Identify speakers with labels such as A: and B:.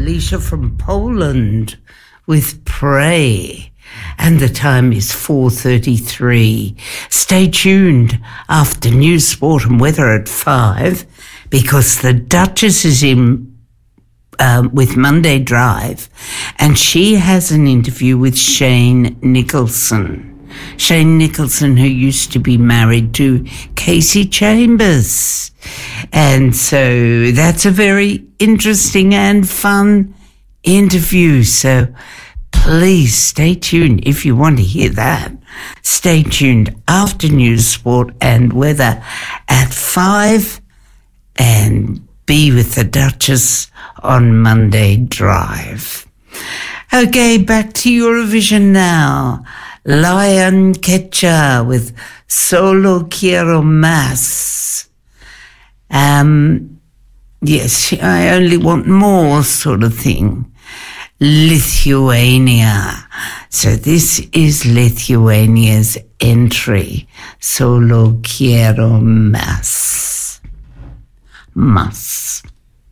A: Alicia from Poland with Pray. And the time is 4:33. Stay tuned after news, sport and weather at 5, because the Duchess is in with Monday Drive, and she has an interview with Shane Nicholson. Shane Nicholson, who used to be married to Casey Chambers. And so that's a very interesting and fun interview. So please stay tuned if you want to hear that. Stay tuned after news, sport and weather at 5, and be with the Duchess on Monday Drive. Okay, back to Eurovision now. Lion Catcher with Solo Quiero Más. Yes, I only want more sort of thing. Lithuania. So this is Lithuania's entry. Solo Quiero Más. Más.